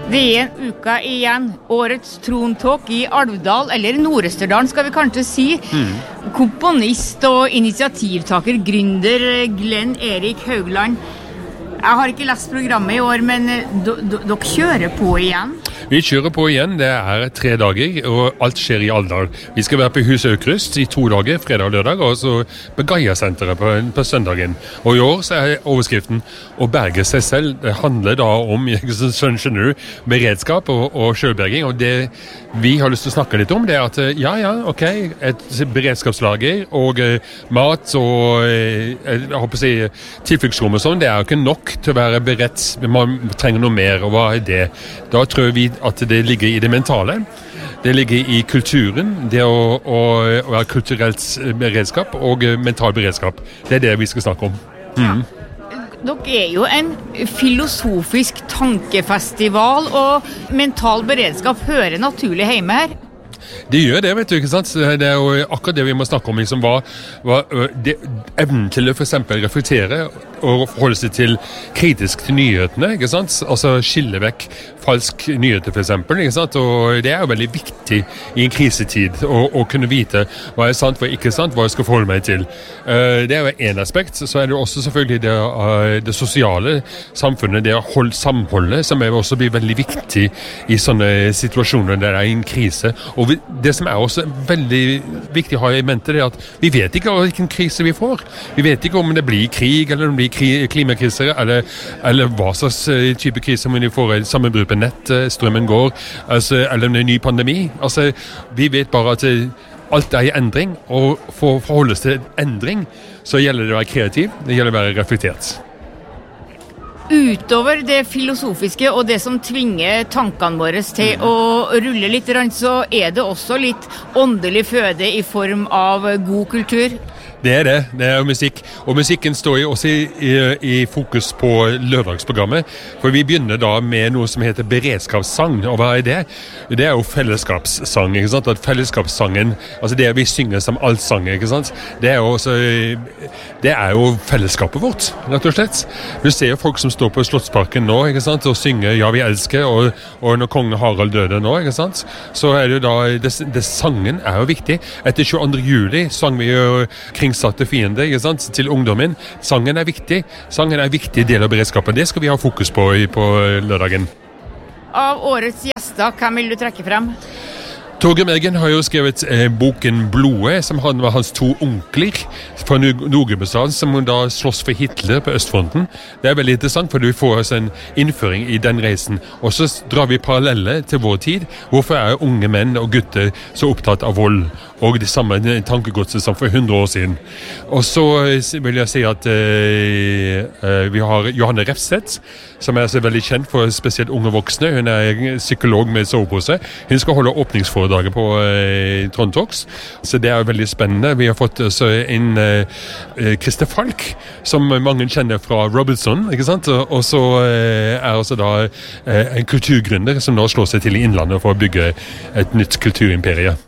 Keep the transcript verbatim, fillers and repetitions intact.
Det er en uke igjen. Årets Trontalk i Alvdal, eller Nord-Østerdalen skal vi kanskje si. Mm. Komponist og initiativtaker, gründer Glenn Erik Haugland. Jeg har ikke lest programmet i år, men dere kjører på igjen? Vi kjører på igjen, det er tre dager, og alt skjer i Alvdal. Vi skal være på Huset Aukrust i to dager, fredag og lørdag, og så på Gaia-senteret på, på søndagen. Og i år så er overskriften å berge seg selv. Det handler da om, sånn skjønner du, beredskap og, og selvberging, og det vi har lyst til å snakke litt om, det er at ja, ja, ok, et beredskapslager og uh, mat og uh, jeg håper å si tilfluktsrom og sånn, det er jo ikke nok til å være beredt. Man trenger noe mer, og hva er det? Da tror vi at det ligger i det mentale. Det ligger i kulturen, det å, å, å være kulturelt beredskap og mental beredskap. Det er det vi skal snakke om. Mm. Dere er jo en filosofisk tankefestival, og mental beredskap hører naturlig hjemme her. Det gjør det, vet du, ikke sant? Det er jo akkurat det vi må snakke om, liksom, hva, hva det, evnen til å for eksempel reflektere og forholde seg til kritisk til nyhetene, ikke sant? Altså skille vekk falsk nyheter, for eksempel, ikke sant? Og det er jo veldig viktig i en krisetid å, å kunne vite hva er sant, hva er ikke sant, hva jeg skal forholde meg til. Det er jo en aspekt, så er det også selvfølgelig det, det sosiale samfunnet, det å holde samholdet, som er også blir veldig viktig i sånne situasjoner der det er en krise. Og vi, det som er også veldig viktig å ha i mente, det er at vi vet ikke hvilken krise vi får. Vi vet ikke om det blir krig, eller om det blir krig, klimakriser, eller, eller hva slags type krise, om vi får et sammenbrudd på nett, strømmen går, altså, eller en ny pandemi. Altså, vi vet bare at alt er i endring, og for å forholde oss til endring, så gjelder det å være kreativ, det gjelder å være reflektert. Utover det filosofiske og det som tvinger tankene våre til å rulle litt, så er det også litt åndelig føde i form av god kultur. Det er det, det er musikk. Og musikken står jo også i, i, i fokus på lørdagsprogrammet, for vi begynner da med noe som heter beredskapssang. Og hva er det? Det er jo fellesskapssang, ikke sant? At fellesskapssangen, altså det vi synger som allsang, ikke sant? Det er jo, også, det er jo fellesskapet vårt, rett og slett. Du ser jo folk som står på Slottsparken nå, ikke sant? Og synger Ja, vi elsker, og, og når kongen Harald døde nå, ikke sant? Så er det jo da, det, det sangen er jo viktig. Etter tjueandre juli sang vi jo kringsatte fiender, ikke sant, til ungdommen. Sangen er viktig. Sangen er en viktig del av beredskapen. Det skal vi ha fokus på på lørdagen. Av årets gjester, hvem vil du trekke frem? Torgrim Eggen har jo skrevet eh, boken Blodet, som han var hans to onkler fra Nord-Gudbrandsdalen, som da slåss for Hitler på Østfronten. Det er veldig interessant, for du får altså en innføring i den reisen. Og så drar vi paralleller til vår tid. Hvorfor er unge menn og gutter så opptatt av vold? Og det samme tankegodset som for hundre år siden. Og så vil jeg si at eh, vi har Johanne Refseth, som er så veldig kjent for spesielt unge voksne. Hun er psykolog med sovepose. Hun skal holde åpningsforedraget på eh, Trontalks, så det er veldig spennende. Vi har fått også en eh, Christer Falk, som mange kjenner fra Robinson, ikke sant? Og så eh, er også da eh, en kulturgründer som nå slår seg til i Innlandet for å bygge et nytt kulturimperie.